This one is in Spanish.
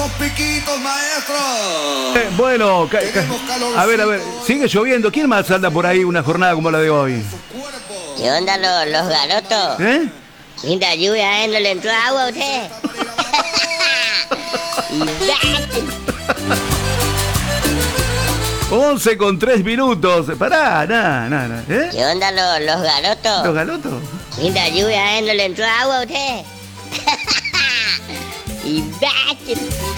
los piquitos, maestro. Bueno, Tenemos calorcito. a ver, sigue lloviendo. ¿Quién más anda por ahí una jornada como la de hoy? ¿Qué onda los garotos? ¿Eh? Linda lluvia, ¿no le entró agua a usted? Y date. 11:03. Pará, nada. ¿Eh? ¿Qué onda los garotos? ¿Los galotos? Linda lluvia, ¿no le entró agua a usted? Y date.